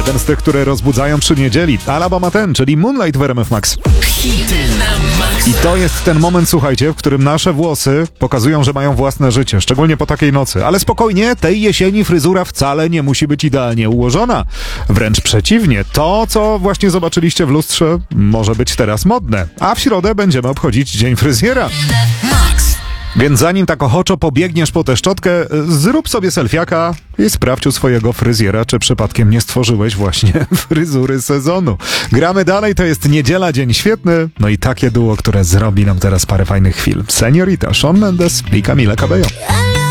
Jeden z tych, które rozbudzają przy niedzieli. Alabama Ten, czyli Moonlight w RMF Max. Hity na maksa. I to jest ten moment, słuchajcie, w którym nasze włosy pokazują, że mają własne życie, szczególnie po takiej nocy. Ale spokojnie, tej jesieni fryzura wcale nie musi być idealnie ułożona. Wręcz przeciwnie, to, co właśnie zobaczyliście w lustrze, może być teraz modne. A w środę będziemy obchodzić Dzień Fryzjera. Max. Więc zanim tak ochoczo pobiegniesz po tę szczotkę, zrób sobie selfiaka i sprawdź u swojego fryzjera, czy przypadkiem nie stworzyłeś właśnie fryzury sezonu. Gramy dalej, to jest niedziela, dzień świetny, no i takie duo, które zrobi nam teraz parę fajnych chwil. Señorita, Shawn Mendes i Camila Cabello.